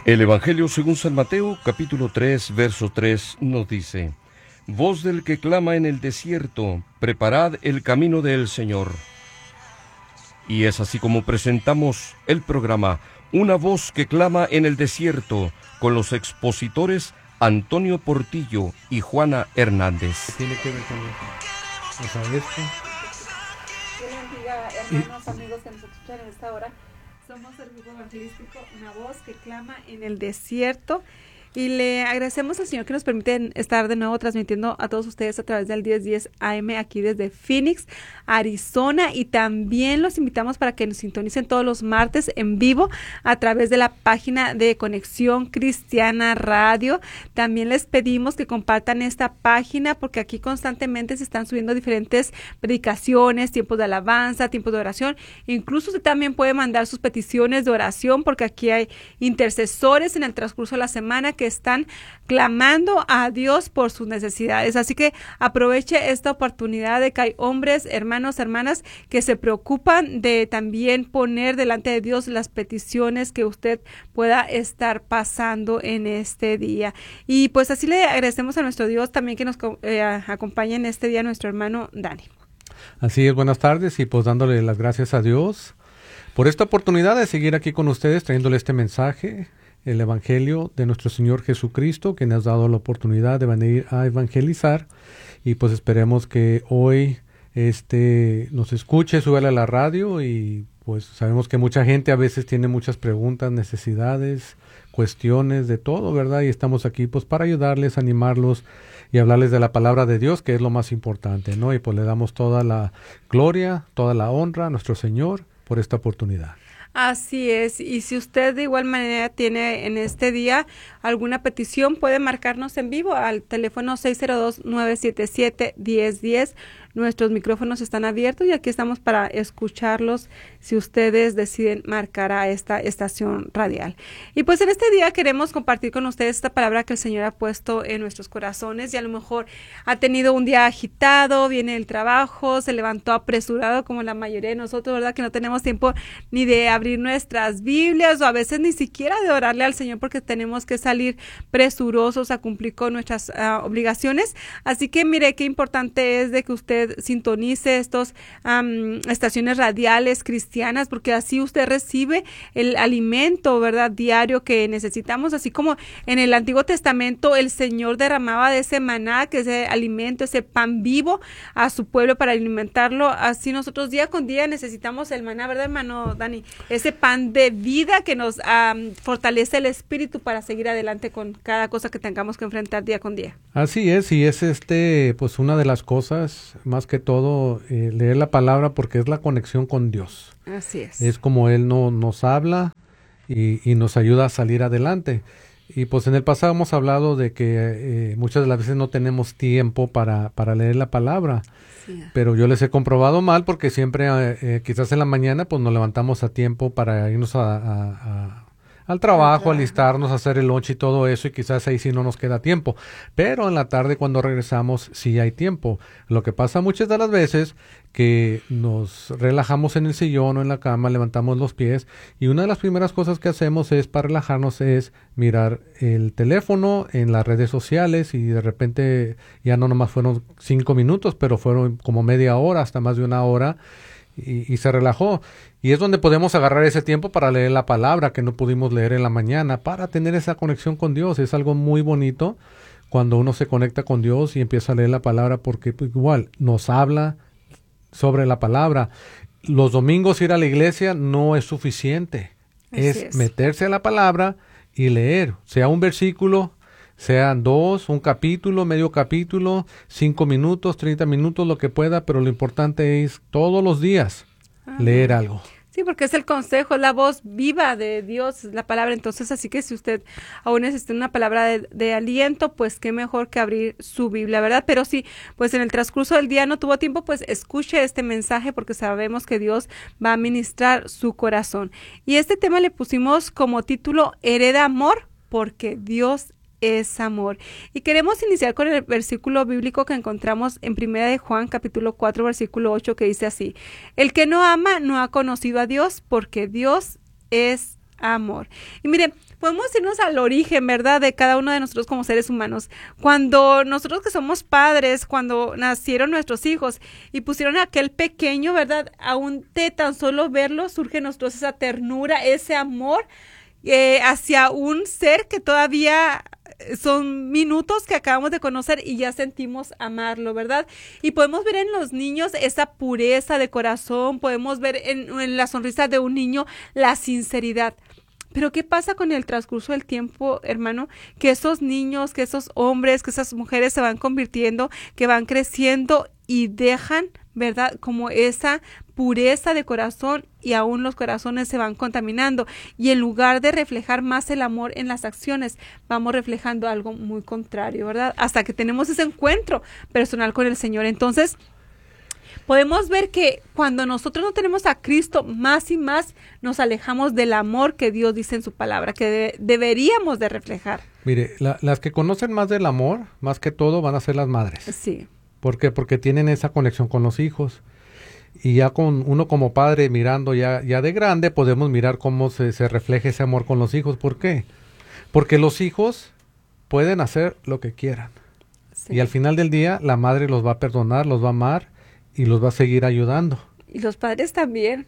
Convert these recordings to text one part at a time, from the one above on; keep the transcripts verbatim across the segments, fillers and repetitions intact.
El Evangelio según San Mateo, capítulo tres, verso tres, nos dice: Voz del que clama en el desierto, preparad el camino del Señor. Y es así como presentamos el programa Una voz que clama en el desierto, con los expositores Antonio Portillo y Juana Hernández. Tiene que ver con esto. O sea, esto. Dios bendiga, hermanos, amigos que nos escuchan en esta hora. Somos el grupo evangelístico Una Voz que clama en el desierto. Y le agradecemos al Señor que nos permite estar de nuevo transmitiendo a todos ustedes a través del diez diez A M aquí desde Phoenix, Arizona. Y también los invitamos para que nos sintonicen todos los martes en vivo a través de la página de Conexión Cristiana Radio. También les pedimos que compartan esta página porque aquí constantemente se están subiendo diferentes predicaciones, tiempos de alabanza, tiempos de oración. Incluso usted también puede mandar sus peticiones de oración porque aquí hay intercesores en el transcurso de la semana que están clamando a Dios por sus necesidades. Así que aproveche esta oportunidad de que hay hombres, hermanos, hermanas que se preocupan de también poner delante de Dios las peticiones que usted pueda estar pasando en este día. Y pues así le agradecemos a nuestro Dios también que nos eh, acompañe en este día nuestro hermano Dani. Así es, buenas tardes y pues dándole las gracias a Dios por esta oportunidad de seguir aquí con ustedes trayéndole este mensaje, el Evangelio de nuestro Señor Jesucristo, que nos ha dado la oportunidad de venir a evangelizar. Y pues esperemos que hoy este, nos escuche, súbale a la radio. Y pues sabemos que mucha gente a veces tiene muchas preguntas, necesidades, cuestiones de todo, ¿verdad? Y estamos aquí pues para ayudarles, animarlos y hablarles de la palabra de Dios, que es lo más importante, ¿no? Y pues le damos toda la gloria, toda la honra a nuestro Señor por esta oportunidad. Así es, y si usted de igual manera tiene en este día alguna petición, puede marcarnos en vivo al teléfono seis cero dos, nueve siete siete, uno cero uno cero. Nuestros micrófonos están abiertos y aquí estamos para escucharlos si ustedes deciden marcar a esta estación radial. Y pues en este día queremos compartir con ustedes esta palabra que el Señor ha puesto en nuestros corazones y a lo mejor ha tenido un día agitado, viene el trabajo, se levantó apresurado como la mayoría de nosotros, ¿verdad? Que no tenemos tiempo ni de abrir nuestras Biblias o a veces ni siquiera de orarle al Señor porque tenemos que salir presurosos a cumplir con nuestras uh, obligaciones. Así que mire qué importante es de que usted sintonice estos um, estaciones radiales cristianas porque así usted recibe el alimento, ¿verdad? Diario que necesitamos, así como en el Antiguo Testamento el Señor derramaba de ese maná, que ese alimento, ese pan vivo a su pueblo para alimentarlo, así nosotros día con día necesitamos el maná, ¿verdad, hermano Dani? Ese pan de vida que nos um, fortalece el espíritu para seguir adelante con cada cosa que tengamos que enfrentar día con día. Así es, y es este, pues una de las cosas, más que todo, eh, leer la palabra porque es la conexión con Dios. Así es. Es como Él no, nos habla y, y nos ayuda a salir adelante. Y pues en el pasado hemos hablado de que eh, muchas de las veces no tenemos tiempo para, para leer la palabra. Sí. Pero yo les he comprobado mal porque siempre, eh, eh, quizás en la mañana, pues nos levantamos a tiempo para irnos a, a, a al trabajo, alistarnos, hacer el lunch y todo eso, y quizás ahí sí no nos queda tiempo. Pero en la tarde cuando regresamos sí hay tiempo. Lo que pasa muchas de las veces que nos relajamos en el sillón o en la cama, levantamos los pies y una de las primeras cosas que hacemos es para relajarnos es mirar el teléfono en las redes sociales y de repente ya no nomás fueron cinco minutos, pero fueron como media hora, hasta más de una hora. Y, y se relajó. Y es donde podemos agarrar ese tiempo para leer la palabra que no pudimos leer en la mañana, para tener esa conexión con Dios. Es algo muy bonito cuando uno se conecta con Dios y empieza a leer la palabra porque pues, igual nos habla sobre la palabra. Los domingos ir a la iglesia no es suficiente. Es, es meterse a la palabra y leer, sea un versículo, sean dos, un capítulo, medio capítulo, cinco minutos, treinta minutos, lo que pueda, pero lo importante es todos los días ah, leer algo. Sí, porque es el consejo, es la voz viva de Dios, es la palabra. Entonces, así que si usted aún necesita una palabra de, de aliento, pues qué mejor que abrir su Biblia, ¿verdad? Pero si pues en el transcurso del día no tuvo tiempo, pues escuche este mensaje porque sabemos que Dios va a ministrar su corazón. Y este tema le pusimos como título, Hereda amor, porque Dios es amor. Y queremos iniciar con el versículo bíblico que encontramos en Primera de Juan, capítulo cuatro, versículo ocho, que dice así: El que no ama no ha conocido a Dios, porque Dios es amor. Y miren, podemos irnos al origen, ¿verdad?, de cada uno de nosotros como seres humanos. Cuando nosotros que somos padres, cuando nacieron nuestros hijos y pusieron a aquel pequeño, ¿verdad?, aún de tan solo verlo, surge en nosotros esa ternura, ese amor eh, hacia un ser que todavía son minutos que acabamos de conocer y ya sentimos amarlo, ¿verdad? Y podemos ver en los niños esa pureza de corazón, podemos ver en, en la sonrisa de un niño la sinceridad. Pero ¿qué pasa con el transcurso del tiempo, hermano? Que esos niños, que esos hombres, que esas mujeres se van convirtiendo, que van creciendo y dejan, ¿verdad?, como esa pureza de corazón, y aún los corazones se van contaminando, y en lugar de reflejar más el amor en las acciones, vamos reflejando algo muy contrario, ¿verdad? Hasta que tenemos ese encuentro personal con el Señor. Entonces, podemos ver que cuando nosotros no tenemos a Cristo, más y más nos alejamos del amor que Dios dice en su palabra, que de, deberíamos de reflejar. Mire, la, las que conocen más del amor, más que todo, van a ser las madres. Sí. ¿Por qué? Porque tienen esa conexión con los hijos. Y ya con uno como padre mirando ya, ya de grande, podemos mirar cómo se, se refleja ese amor con los hijos. ¿Por qué? Porque los hijos pueden hacer lo que quieran. Sí. Y al final del día, la madre los va a perdonar, los va a amar y los va a seguir ayudando. Y los padres también.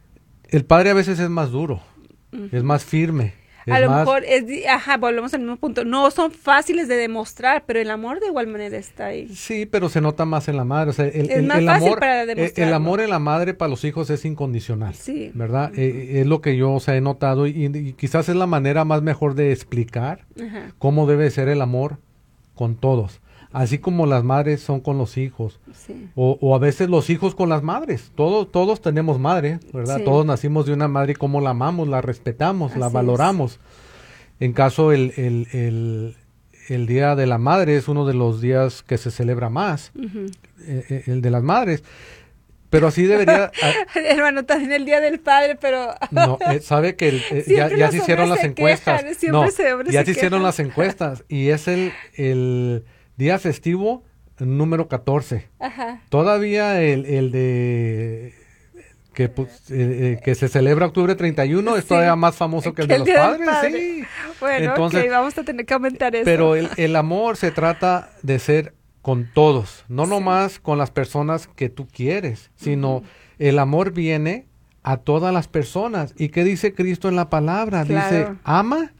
El padre a veces es más duro, uh-huh. es más firme. A lo más... mejor, es, ajá, volvemos al mismo punto, no son fáciles de demostrar, pero el amor de igual manera está ahí. Sí, pero se nota más en la madre. O sea, el, es el, más el fácil amor, para demostrarlo. El amor en la madre para los hijos es incondicional, sí. ¿verdad? Uh-huh. Eh, es lo que yo, o sea, he notado y, y quizás es la manera más mejor de explicar uh-huh. cómo debe ser el amor con todos. Así como las madres son con los hijos, sí. o, o a veces los hijos con las madres. Todos, todos tenemos madre, ¿verdad? Sí. Todos nacimos de una madre y cómo la amamos, la respetamos, Así la valoramos. Es. En caso, el, el, el, el Día de la Madre es uno de los días que se celebra más, uh-huh. eh, el de las madres. Pero así debería... Hermano, también el Día del Padre, pero... no, eh, sabe que el, eh, ya, ya se hicieron las encuestas. Quejan, no, se ya se, se hicieron las encuestas y es el... el día festivo número catorce. Ajá. Todavía el, el de que, pues, eh, eh, que se celebra octubre treinta y uno sí. es todavía más famoso que el, que el de los padres. Padre. Sí. Bueno, Entonces, okay, vamos a tener que aumentar eso. Pero el, el amor se trata de ser con todos, no sí. nomás con las personas que tú quieres, sino uh-huh. el amor viene a todas las personas. ¿Y qué dice Cristo en la palabra? Claro. Dice, ama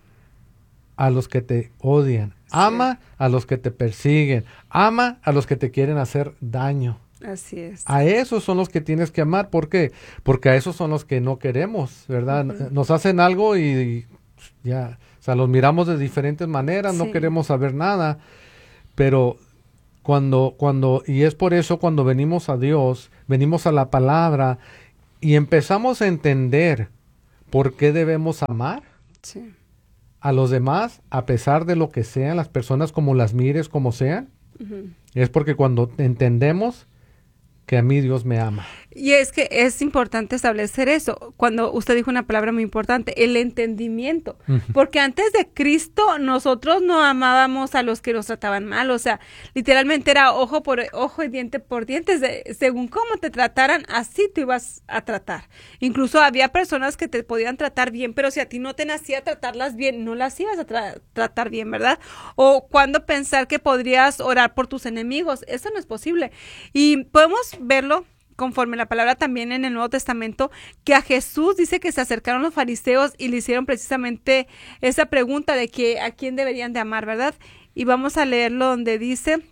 a los que te odian. Ama sí. a los que te persiguen. Ama a los que te quieren hacer daño. Así es. A esos son los que tienes que amar. ¿Por qué? Porque a esos son los que no queremos, ¿verdad? Uh-huh. Nos hacen algo y, y ya, o sea, los miramos de diferentes maneras, sí. no queremos saber nada. Pero cuando, cuando, y es por eso cuando venimos a Dios, venimos a la palabra y empezamos a entender por qué debemos amar. Sí. A los demás, a pesar de lo que sean, las personas como las mires, como sean, uh-huh. es porque cuando entendemos que a mí Dios me ama. Y es que es importante establecer eso. Cuando usted dijo una palabra muy importante, el entendimiento. Uh-huh. Porque antes de Cristo, nosotros no amábamos a los que nos trataban mal. O sea, literalmente era ojo por ojo y diente por diente. De, según cómo te trataran, así tú ibas a tratar. Incluso había personas que te podían tratar bien, pero si a ti no te nacía tratarlas bien, no las ibas a tra- tratar bien, ¿verdad? O cuando pensar que podrías orar por tus enemigos. Eso no es posible. Y podemos verlo conforme la palabra también en el Nuevo Testamento, que a Jesús dice que se acercaron los fariseos y le hicieron precisamente esa pregunta de que a quién deberían de amar, ¿verdad? Y vamos a leerlo donde dice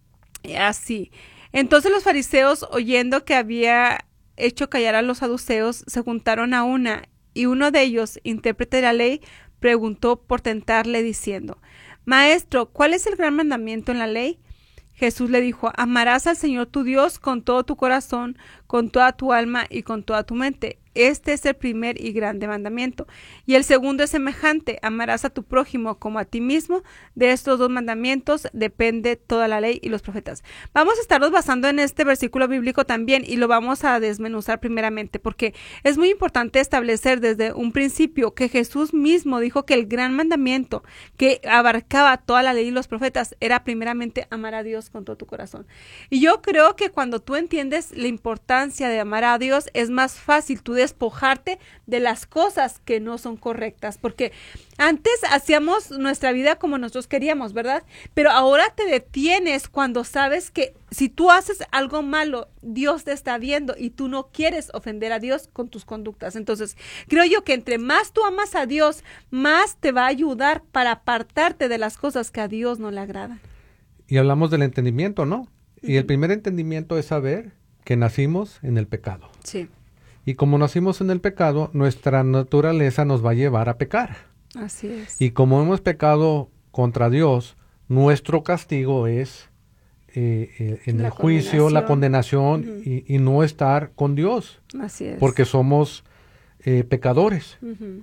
así. Entonces los fariseos, oyendo que había hecho callar a los saduceos, se juntaron a una, y uno de ellos, intérprete de la ley, preguntó por tentarle diciendo, Maestro, ¿cuál es el gran mandamiento en la ley? Jesús le dijo, amarás al Señor tu Dios con todo tu corazón, con toda tu alma y con toda tu mente. Este es el primer y grande mandamiento. Y el segundo es semejante, amarás a tu prójimo como a ti mismo. De estos dos mandamientos depende toda la ley y los profetas. Vamos a estarnos basando en este versículo bíblico también y lo vamos a desmenuzar primeramente porque es muy importante establecer desde un principio que Jesús mismo dijo que el gran mandamiento que abarcaba toda la ley y los profetas era primeramente amar a Dios con todo tu corazón. Y yo creo que cuando tú entiendes la importancia importancia de amar a Dios, es más fácil tú despojarte de las cosas que no son correctas, porque antes hacíamos nuestra vida como nosotros queríamos, ¿verdad? Pero ahora te detienes cuando sabes que si tú haces algo malo, Dios te está viendo y tú no quieres ofender a Dios con tus conductas. Entonces, creo yo que entre más tú amas a Dios, más te va a ayudar para apartarte de las cosas que a Dios no le agradan. Y hablamos del entendimiento, ¿no? Y el primer entendimiento es saber que nacimos en el pecado. Sí. Y como nacimos en el pecado, nuestra naturaleza nos va a llevar a pecar. Así es. Y como hemos pecado contra Dios, nuestro castigo es eh, eh, en La el juicio, la condenación Uh-huh. y, y no estar con Dios. Así es. Porque somos eh, pecadores. Uh-huh.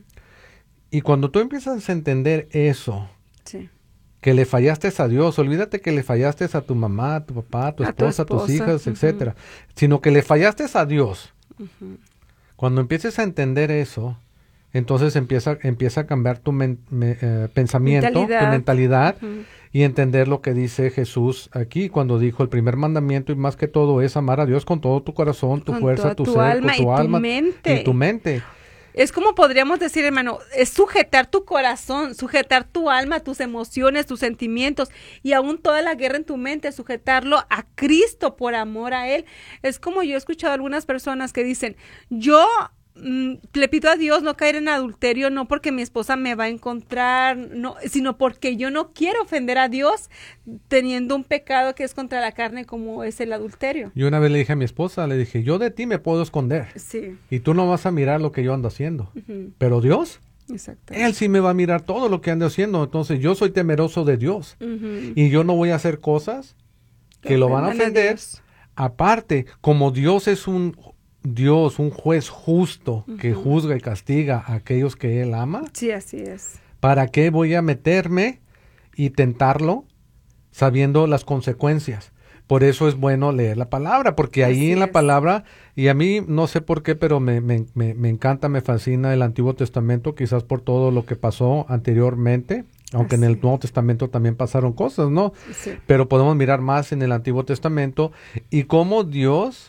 Y cuando tú empiezas a entender eso, Sí. que le fallaste a Dios, olvídate que le fallaste a tu mamá, a tu papá, a tu A tu esposa, a tus esposa, hijas, uh-huh. etcétera, sino que le fallaste a Dios. Uh-huh. Cuando empieces a entender eso, entonces empieza, empieza a cambiar tu men- me- eh, pensamiento, Mentalidad. tu mentalidad, Uh-huh. y entender lo que dice Jesús aquí cuando dijo el primer mandamiento y más que todo es amar a Dios con todo tu corazón, tu Con fuerza, toda tu tu ser, alma con tu y tu alma mente. y tu mente. Es como podríamos decir, hermano, es sujetar tu corazón, sujetar tu alma, tus emociones, tus sentimientos y aún toda la guerra en tu mente, sujetarlo a Cristo por amor a Él. Es como yo he escuchado a algunas personas que dicen, yo mm, le pido a Dios no caer en adulterio, no porque mi esposa me va a encontrar, no, sino porque yo no quiero ofender a Dios teniendo un pecado que es contra la carne como es el adulterio. Yo una vez le dije a mi esposa, le dije, yo de ti me puedo esconder Sí. y tú no vas a mirar lo que yo ando haciendo, Ujú. pero Dios, Exacto. Él sí me va a mirar todo lo que ando haciendo, entonces yo soy temeroso de Dios Ujú. y yo no voy a hacer cosas que lo van a ofendan ofender. Dios. Aparte, como Dios es un Dios, un juez justo que Ujú. juzga y castiga a aquellos que Él ama, Sí, así es. ¿para qué voy a meterme y tentarlo sabiendo las consecuencias? Por eso es bueno leer la palabra, porque ahí Así en la es. palabra, y a mí no sé por qué, pero me, me, me, me encanta, me fascina el Antiguo Testamento, quizás por todo lo que pasó anteriormente, aunque en el Así. Nuevo Testamento también pasaron cosas, ¿no? Sí. Pero podemos mirar más en el Antiguo Testamento y cómo Dios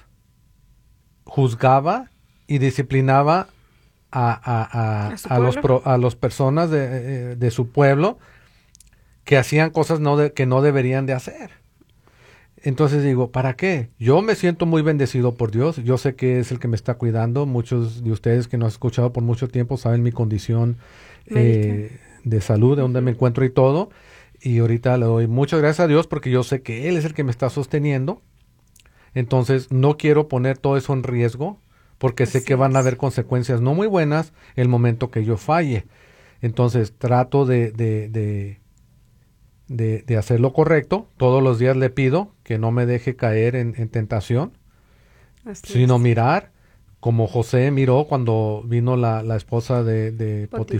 juzgaba y disciplinaba a, a, a, ¿A su a los, pueblo? pro- a los personas de, eh, de su pueblo que hacían cosas no de- que no deberían de hacer. Entonces digo, ¿para qué? Yo me siento muy bendecido por Dios. Yo sé que es el que me está cuidando. Muchos de ustedes que nos han escuchado por mucho tiempo saben mi condición eh, de salud, de donde me encuentro y todo. Y ahorita le doy muchas gracias a Dios porque yo sé que Él es el que me está sosteniendo. Entonces no quiero poner todo eso en riesgo porque sé Así que van a es. haber consecuencias no muy buenas el momento que yo falle. Entonces trato de, de, de, de, de hacer lo correcto. Todos los días le pido que no me deje caer en, en tentación, Así sino es. mirar como José miró cuando vino la, la esposa de, de Potifar.